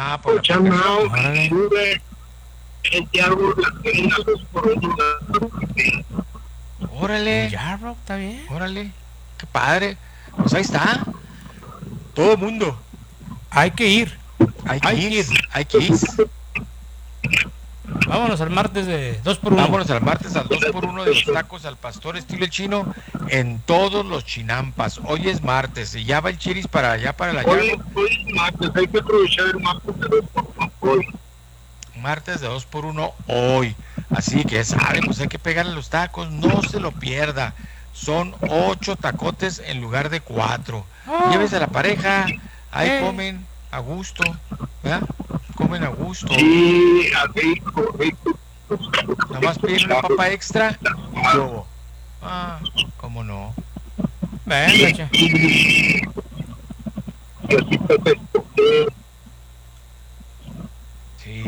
Ah, por la Chamao, aplicación. sube, este árbol, las penas, los coronitas. Órale. Yarbrough, está bien. Órale. Qué padre. Pues ahí está. Todo mundo. Hay que ir. Hay que ir. Hay que ir. Vámonos al martes de 2x1. Vámonos al martes al 2x1 de los tacos al pastor estilo chino en todos los chinampas. Hoy es martes y ya va el chiris para allá, para la Hoy llave. es martes, hay que aprovechar el martes de hoy. Martes de 2x1 hoy. Así que ya saben, pues hay que pegarle los tacos, no se lo pierda. Son 8 tacotes en lugar de 4. Llévese a la pareja, ahí comen a gusto, ¿verdad? Comen a gusto. Sí, así, correcto. Nada más piden una papa extra. Yo. Ah, cómo no. Venga, che. Y así está esto. Sí,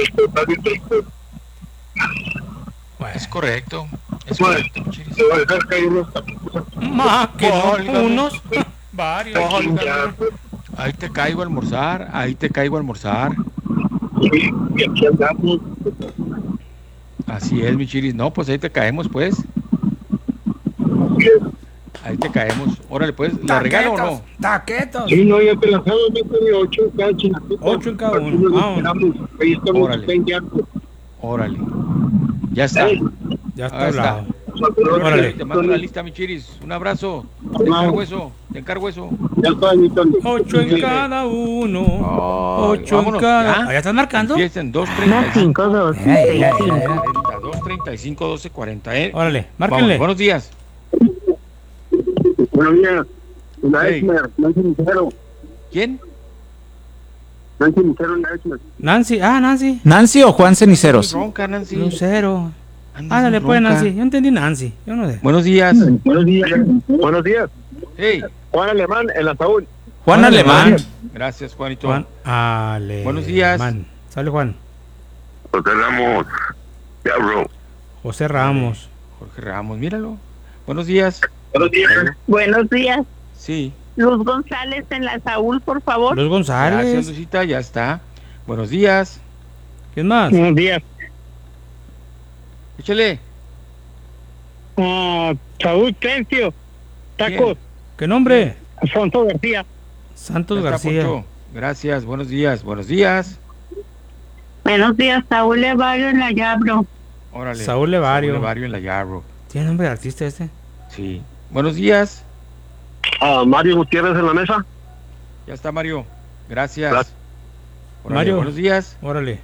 es correcto. Es correcto, chiris. Se va a dejar caer unos taquitos. Más que no, Válgame. unos, varios. Ahí te caigo a almorzar, ahí te caigo a almorzar. Sí, y aquí andamos. Así es, mi chiris. No, pues ahí te caemos, pues. Ahí te caemos. Órale, pues, ¿la regalo o no? Taquetos. Sí, no, ya te las hago, de 8 en cada chinacito. 8 en cada Aquí uno. nos Vámonos. esperamos. Ahí estamos Órale. pendientes. Órale. Ya está. Ya está Ahí está. hablado. Órale. Te mando la lista, mi chiris. Un abrazo. Te encargo eso. Te encargo eso. Ya está, Anitón. 8 en cada uno. 8 en vámonos, cada. ya. ¿Ya estás marcando? Empiecen Más 2:35. 52 2:35, 12:40. Órale, Vamos, márquenle. buenos días. Buenos días. La Hey. Esmer, Nancy Lucero. ¿Quién? Nancy Lucero, la Esmer. Nancy, Nancy. ¿Nancy o Juan Ceniceros? Ronca, Nancy. Lucero. Andas Ándale, muy pues, ronca. Nancy. Yo entendí Nancy. Yo no sé. Buenos días. Buenos días. Buenos días. Hey, Juan Alemán, en la Saúl. Juan Alemán. gracias, Juanito. Juan Ale. Buenos días. Sale Juan. José Ramos. Ya, bro. José Ramos. Jorge Ramos, míralo. Buenos días. Buenos días. Buenos días. Sí, Luz González en la Saúl, por favor. Luis gracias, González. Lucita, ya está. Buenos días. ¿Quién más? Buenos días. Échale. Saúl Tencio. Tacos. ¿Qué nombre? Alfonso García. Santos Ya está, García. Poncho. Gracias, buenos días. Buenos días. Buenos días, Saúl Levario en la Yabro. Órale. Saúl Levario. Saúl Levario en la Yarro. ¿Tiene nombre de artista este? Sí. Buenos días. Mario Gutiérrez en la mesa. Ya está, Mario. Gracias. Gracias. Órale, Mario. buenos días. Órale.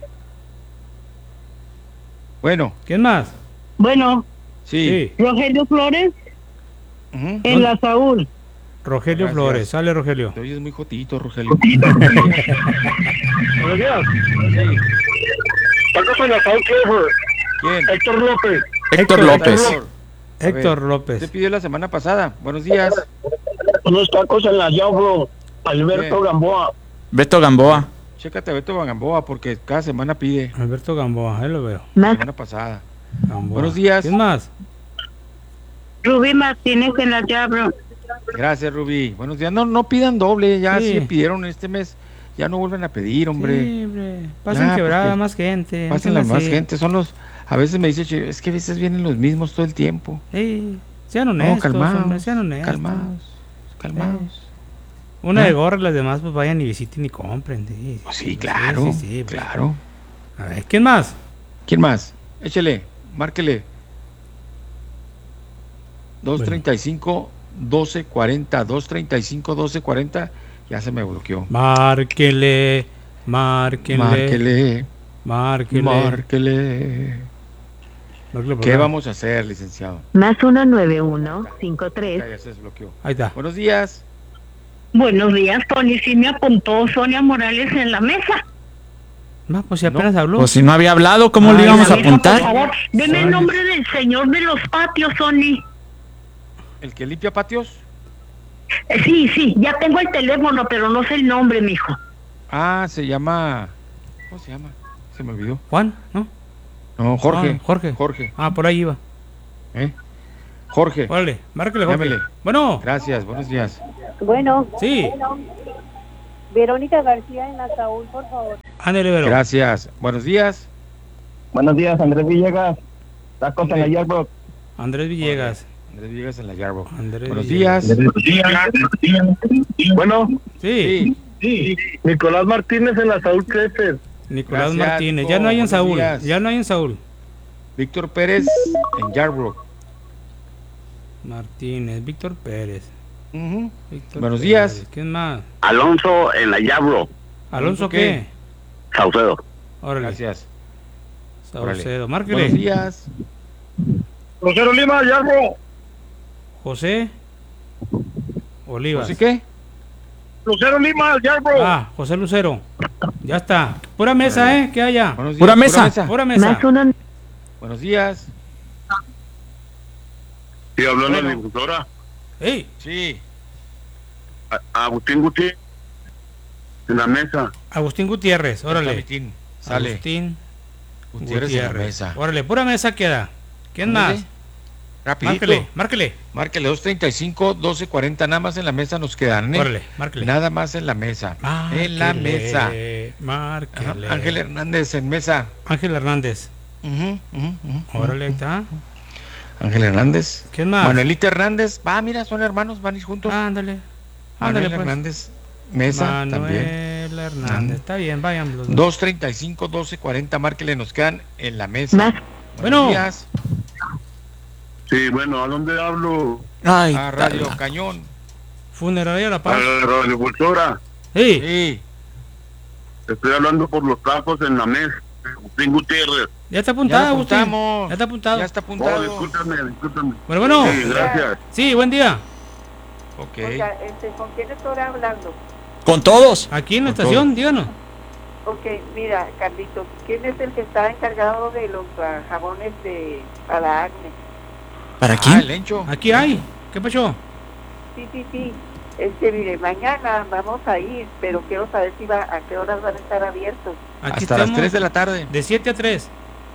Bueno, ¿Quién más? Bueno, sí. Rogelio Flores Ujú. en la Saúl. Rogelio Gracias. Flores. Sale Rogelio. Te oyes muy jotito, Rogelio. Buenos días. Sí. Tacos en la Saúl Clifford. ¿Quién? Héctor López. Héctor López. A ver, Héctor López. Te pidió la semana pasada. Buenos días. Unos tacos en la Yabro. Alberto Bien. Gamboa. Beto Gamboa. Chécate a Beto Gamboa porque cada semana pide. Alberto Gamboa. Ahí lo veo. Más Semana pasada. Gamboa. Buenos días. ¿Quién más? Rubí Martínez en la Yabro. Gracias, Rubí. Buenos días. No pidan doble. Ya Sí. sí pidieron este mes. Ya no vuelven a pedir, hombre. Sí, hombre. Pasen Ya, quebrada porque más gente. Pasen la Ándale más así. gente. Son los. A veces me dice, "Che, es que a veces vienen los mismos todo el tiempo. Sí. Sean honestos, calmados, hombre. Sean honestos. Calmados. Una ¿No? de gorra, las demás pues vayan y visiten y compren. Sí, Pues sí, claro. sí, pues. Claro. A ver, ¿quién más? ¿Quién más? Échele, márquele. 235 1240, 235 1240. Ya se me bloqueó. Márquele. Márquele, Márquele. márquele. Márquele por ¿Qué acá. vamos a hacer, licenciado? Más 19153. Ya se desbloqueó. Ahí está. Buenos días. Buenos días, Tony. Sí me apuntó Sonia Morales en la mesa. No, pues si apenas habló. Pues si no había hablado, ¿cómo le Ay, íbamos a Mesa, por apuntar? favor, deme el nombre del señor de los patios, Sony. ¿El que limpia patios? Sí, ya tengo el teléfono, pero no sé el nombre, mijo. Ah, se llama. ¿Cómo se llama? Se me olvidó. Juan, ¿no? No, Jorge. Ah, Jorge. Jorge. Ah, por ahí iba. Jorge. Órale, márquele, Jorge. Llámele. Bueno, Gracias, buenos días. Bueno, sí. Verónica García en la Saúl, por favor. Ándale, Vero. Gracias. Buenos días. Buenos días, Andrés Villegas. Tacos en la Yarbrook. Andrés Villegas. Andrés Villegas en la Yarbo. Andrés Buenos Villegas. días. Bueno, Sí. Nicolás Martínez en la Saúl Crescer. Nicolás Gracias, Martínez. Nico. Ya no hay en Buenos Saúl. días. Ya no hay en Saúl. Víctor Pérez en Yarbrough. Martínez. Víctor Pérez. Víctor Buenos Pérez. días. ¿Quién más? Alonso en la Yarbrook. ¿Alonso ¿qué? qué? Saucedo. Órale. Gracias. Saucedo. Buenos Márquele. días. Rosero Lima, Yarbrook. José Olivas. ¿José qué? Rosero Lima, Yarbrook. Ah, José Lucero. Ya está. Pura mesa, ¿Qué haya? Buenos días. Pura mesa. Pura mesa. Más una. Buenos días. Sí, habló Bueno. la difusora. ¡Ey! Sí. Agustín Gutiérrez en la mesa. Agustín Gutiérrez. Órale. Agustín, sale. Agustín Gutiérrez en la mesa. Órale, pura mesa queda. ¿Quién Ándale. más? Rapidito. Márquele. Márquele 235, 1240. Nada más en la mesa nos quedan, ¿eh? Órale, márquele. Nada más en la mesa. En la mesa. Ajá, Márquele. Ángel Hernández en mesa. Ángel Hernández. Órale, ahí está. Ángel Hernández. ¿Quién más? Manuelita Hernández. Mira, son hermanos, van a ir juntos. Ándale. Manuel Ándale, pues. Hernández. Mesa también. Manuel Hernández. Está bien, vayan los dos. 235, 1240. Márquele, nos quedan en la mesa. Más. Bueno. Buenos días. Sí, bueno, ¿a dónde hablo? Ay, A Radio Cañón. Funeraria La A Paz. la radiodifusora. Sí. Sí. Estoy hablando por los tacos en la mesa. Agustín Gutiérrez. Ya está Ya apuntado, lo Agustín. apuntamos. Ya está apuntado. Ya está Oh, apuntado. discúlpame. Bueno. Sí, gracias. Sí, buen día. Ok. Oiga, ¿con quién estoy hablando? con todos. Aquí en la Con estación, díganos. Ok, mira, Carlitos, ¿quién es el que está encargado de los jabones para acné? ¿Para Ah, quién? el Encho. Aquí hay. ¿Qué pasó? Sí. Mire, mañana vamos a ir, pero quiero saber a qué horas van a estar abiertos. Aquí Hasta las 3 de la tarde. De 7 a 3.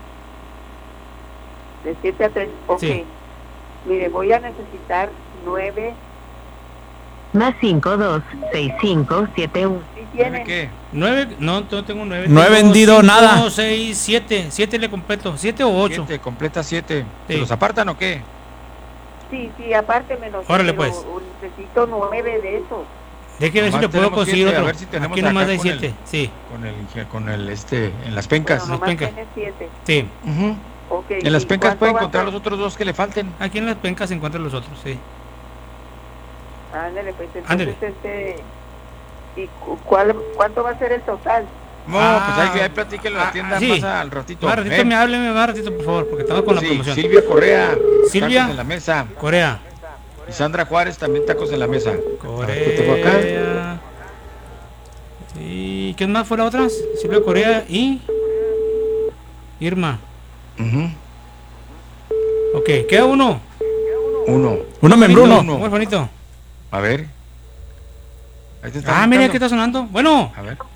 De 7 a 3. Ok. Sí. Mire, voy a necesitar 9. Más 526571. ¿Sí ¿Tiene tienen? qué? 9, no tengo 9. No he vendido nada. 5, 6, 7. 7 le completo. 7 o 8. 7, completa 7. Sí. ¿Se los apartan o qué? Sí, apártemelos. Órale, pero pues. Necesito 9 de esos. Déjeme ver si Nomás le puedo tenemos conseguir 7, a otro. ver si tenemos Aquí nomás acá hay con el- 7. Sí, Con el en las pencas. Bueno, nomás pencas. tiene 7. sí. Ujú. Ok. En las ¿y pencas cuánto pueden va a encontrar ser? los otros 2 que le falten. Aquí en las pencas se encuentran los otros, sí. Ándale, pues Ándale. entonces ¿y cuánto va a ser el total? No, pues ahí platíquenlo en la tienda sí. más al ratito. Más ratito ¿eh? hábleme más ratito, por favor, porque estamos con la Sí, promoción. Silvia Correa. Silvia. Tacos en la mesa. Corea. Y Sandra Juárez también tacos en la mesa. ¿Qué tengo acá? Corea. ¿Y quién más fue la otra? Silvia Corea y Irma. Ujú. Ok, queda uno. Uno. Uno membruno. Uno. Muy bonito. A ver. Ahí te están Ah, mira marcando. que está sonando. Bueno. A ver.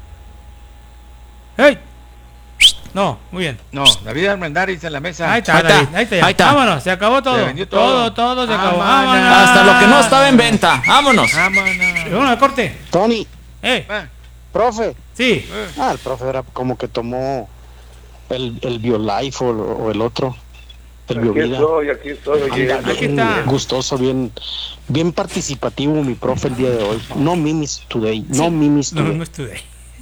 ¡Hey! No, muy bien. No, David Armendáriz en la mesa. Ahí está, Ahí está, David, ahí está, ya. ahí está. Vámonos, se acabó todo. Se vendió todo. Todo se acabó. Vámonos. Vámonos. Hasta lo que no estaba en venta. Vámonos. Vámonos. Vámonos al corte. Tony, Ah, profe. Sí. El profe era como que tomó el BioLife o el otro. El BioVida. Aquí estoy. Anda Aquí bien está. gustoso, bien participativo mi profe el día de hoy. No mimis today. No mimis No today. me estudié.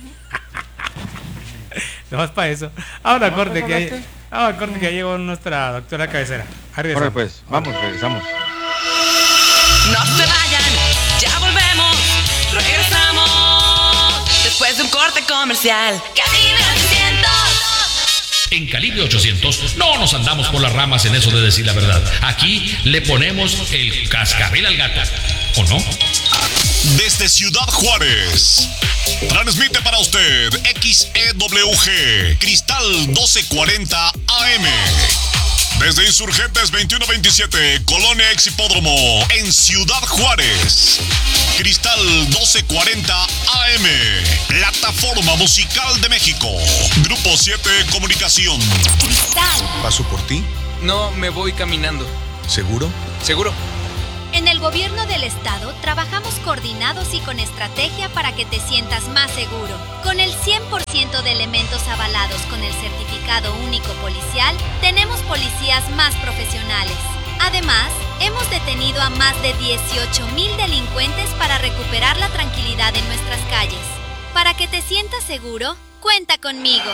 No más para eso. Ahora corte que ya llegó nuestra doctora cabecera. Ahora Regresamos. pues, vamos, regresamos. No se vayan, ya volvemos, regresamos después de un corte comercial. Calibre 800. En Calibre 800 no nos andamos por las ramas en eso de decir la verdad. Aquí le ponemos el cascabel al gato, ¿o no? Desde Ciudad Juárez, transmite para usted XEWG Cristal 1240 AM. Desde Insurgentes 2127, Colonia Ex Hipódromo, en Ciudad Juárez. Cristal 1240 AM, Plataforma Musical de México. Grupo 7 Comunicación. ¿Paso por ti? No, me voy caminando. ¿Seguro? ¿Seguro? En el gobierno del estado trabajamos coordinados y con estrategia para que te sientas más seguro. Con el 100% tratamiento de elementos avalados con el certificado único policial, tenemos policías más profesionales. Además, hemos detenido a más de 18,000 delincuentes para recuperar la tranquilidad en nuestras calles. Para que te sientas seguro, cuenta conmigo.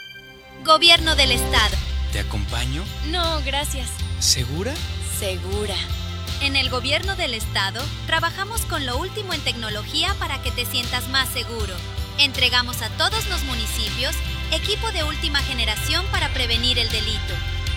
Gobierno del Estado. ¿Te acompaño? No, gracias. ¿Segura? Segura. En el Gobierno del Estado, trabajamos con lo último en tecnología para que te sientas más seguro. Entregamos a todos los municipios equipo de última generación para prevenir el delito.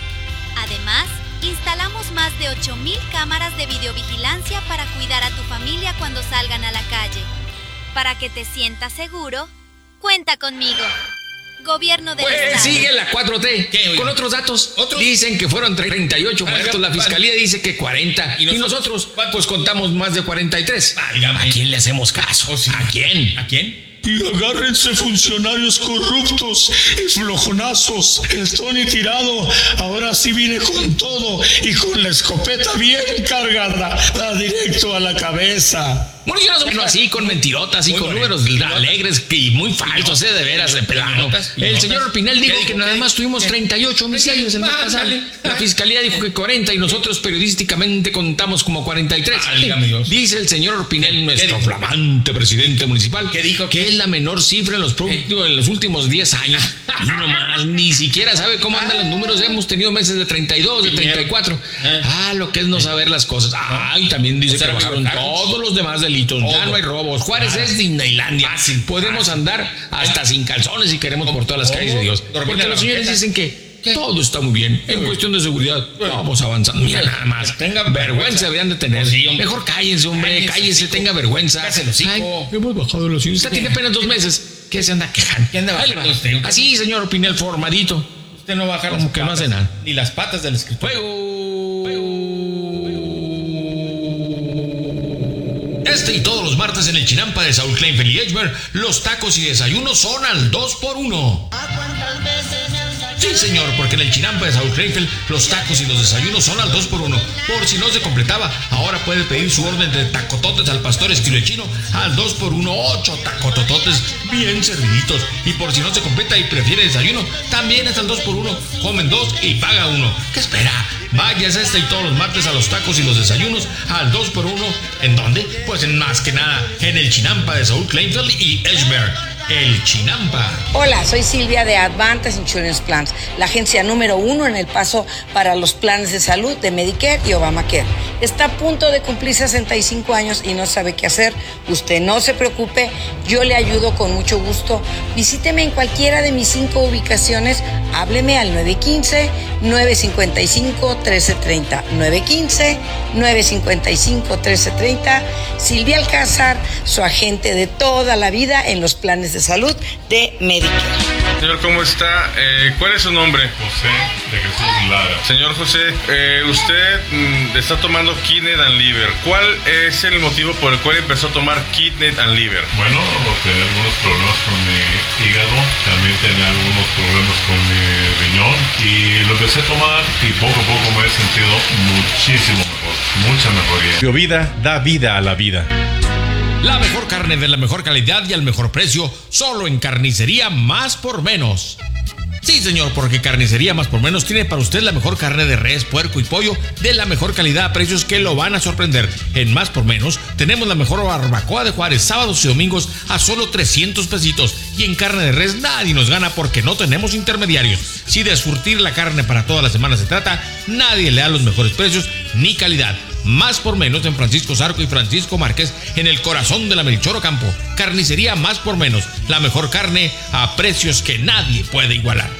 Además, instalamos más de 8,000 cámaras de videovigilancia para cuidar a tu familia cuando salgan a la calle. Para que te sientas seguro, cuenta conmigo. Gobierno del Estado. Sigue la 4T. Con otros datos. Dicen que fueron 38 muertos. La fiscalía dice que 40. Y nosotros, pues contamos más de 43. ¿A quién le hacemos caso? ¿A quién? ¿A quién? Y agárrense, funcionarios corruptos y flojonazos. El Tony tirado ahora sí viene con todo y con la escopeta bien cargada, directo a la cabeza. Bueno, yo no así, con mentirotas y con números alegres y muy falsos, de veras, de plano. El señor Pinel dijo que nada más tuvimos 38 homicidios el mes pasado. La fiscalía dijo que 40 y nosotros periodísticamente contamos como 43. Dice el señor Pinel, nuestro flamante presidente municipal, que dijo que es la menor cifra en los últimos 10 años. Y no más, ni siquiera sabe cómo andan los números. Hemos tenido meses de 32, de 34. Lo que es no saber las cosas. Y también dice que bajaron todos los demás delitos. Ya no hay robos. Juárez es Disneylandia. Podemos andar hasta sin calzones si queremos por todas las calles de Dios. Porque los señores dicen que todo está muy bien. En cuestión de seguridad, vamos avanzando. Mira nada más. Vergüenza deberían de tener. Mejor cállense, hombre. Cállese, tenga vergüenza. Hemos bajado los ciudadanos. Usted tiene apenas 2 meses. ¿Qué se anda quejando? ¿Qué anda bajando usted? Así, señor Pinel, formadito. Usted no baja como que no hace nada. Ni las patas del escritorio. Este y todos los martes en el Chinampa de Saúl Kleinfeld y Edgemer, los tacos y desayunos son al 2x1. Sí, señor, porque en el Chinampa de Saúl Kleinfeld, los tacos y los desayunos son al 2x1. Por si no se completaba, ahora puede pedir su orden de tacototes al pastor estilo chino al 2x1, 8 tacotototes bien serviditos. Y por si no se completa y prefiere desayuno, también es al 2x1. Comen 2 y paga 1. ¿Qué espera? Váyase este y todos los martes a los tacos y los desayunos al 2x1. ¿En dónde? Pues en más que nada, en el Chinampa de Saúl Kleinfeld y Edgemer. El Chinampa. Hola, soy Silvia de Advantage Insurance Plans, la agencia número 1 en El Paso para los planes de salud de Medicare y Obamacare. Está a punto de cumplir 65 años y no sabe qué hacer. Usted no se preocupe, yo le ayudo con mucho gusto. Visíteme en cualquiera de mis 5 ubicaciones. Hábleme al 915-955-1330. 915-955-1330. Silvia Alcázar, su agente de toda la vida en los planes de salud de Medicare. Señor, ¿cómo está? ¿Cuál es su nombre? José de Jesús Lara. Señor José, usted está tomando Kidney and Liver. ¿Cuál es el motivo por el cual empezó a tomar Kidney and Liver? Bueno, tenía algunos problemas con mi hígado, también tenía algunos problemas con mi riñón y lo empecé a tomar y poco a poco me he sentido muchísimo mejor, mucha mejoría. BioVida da vida a la vida. La mejor carne de la mejor calidad y al mejor precio, solo en Carnicería Más por Menos. Sí, señor, porque Carnicería Más por Menos tiene para usted la mejor carne de res, puerco y pollo de la mejor calidad a precios que lo van a sorprender. En Más por Menos tenemos la mejor barbacoa de Juárez, sábados y domingos a solo 300 pesitos. Y en carne de res nadie nos gana porque no tenemos intermediarios. Si de surtir la carne para toda la semana se trata, nadie le da los mejores precios ni calidad. Más por Menos en Francisco Zarco y Francisco Márquez, en el corazón de la Melchor Ocampo. Carnicería Más por Menos, la mejor carne a precios que nadie puede igualar.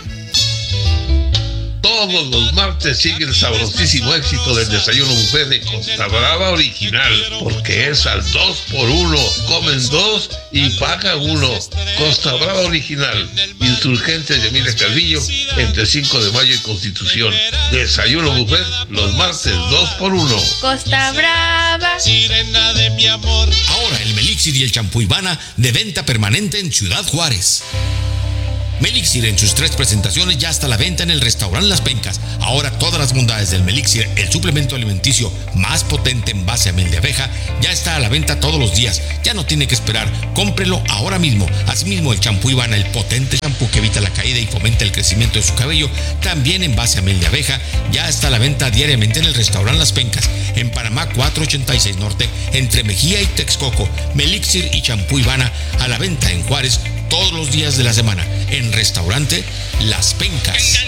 Todos los martes sigue el sabrosísimo éxito del desayuno buffet de Costa Brava Original, porque es al 2x1, comen 2 y pagan 1. Costa Brava Original, Insurgentes de Emilia Calvillo, entre 5 de mayo y Constitución. Desayuno buffet los martes 2x1. Costa Brava, sirena de mi amor. Ahora el Melixir y el champú Ivana de venta permanente en Ciudad Juárez. Melixir en sus 3 presentaciones ya está a la venta en el restaurante Las Pencas. Ahora todas las bondades del Melixir, el suplemento alimenticio más potente en base a miel de abeja, ya está a la venta todos los días. Ya no tiene que esperar, cómprelo ahora mismo. Asimismo, el champú Ivana, el potente champú que evita la caída y fomenta el crecimiento de su cabello, también en base a miel de abeja, ya está a la venta diariamente en el restaurante Las Pencas, en Panamá 486 Norte, entre Mejía y Texcoco. Melixir y champú Ivana a la venta en Juárez todos los días de la semana, en restaurante Las Pencas.